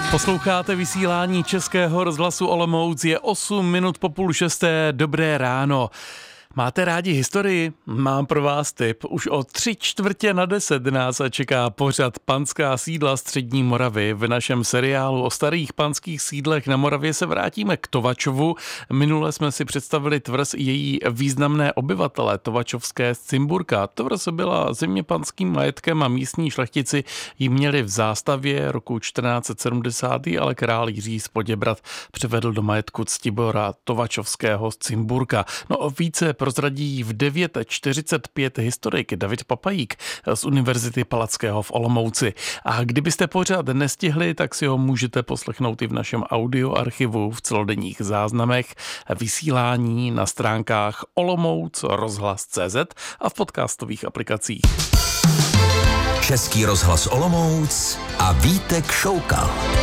Posloucháte vysílání Českého rozhlasu Olomouc, je 8 minut po 5:30, dobré ráno. Máte rádi historii? Mám pro vás tip. Už o 9:45 nás čeká pořad Panská sídla střední Moravy. V našem seriálu o starých panských sídlech na Moravě se vrátíme k Tovačovu. Minule jsme si představili tvrz i její významné obyvatele, tovačovské z Cimburka. Tvrz byla zeměpanským majetkem a místní šlechtici ji měli v zástavě roku 1470, ale král Jiří z Poděbrad převedl do majetku Ctibora Tovačovského z Cimburka. No více prozradí v 9:45 historik David Papajík z Univerzity Palackého v Olomouci. A kdybyste pořád nestihli, tak si ho můžete poslechnout i v našem audioarchivu, v celodenních záznamech, vysílání na stránkách olomouc.rozhlas.cz a v podcastových aplikacích. Český rozhlas Olomouc a Vítek Šoukal.